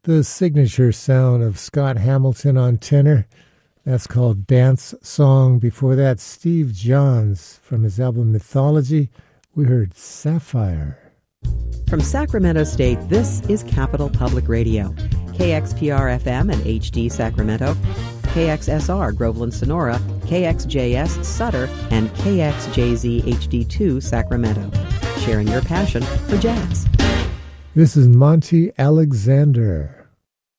The signature sound of Scott Hamilton on tenor. That's called Dance Song. Before that, Steve Johns from his album Mythology. We heard Sapphire. From Sacramento State, this is Capital Public Radio. KXPR-FM and HD Sacramento, KXSR Groveland Sonora, KXJS Sutter, and KXJZ HD2 Sacramento. Sharing your passion for jazz. This is Monty Alexander.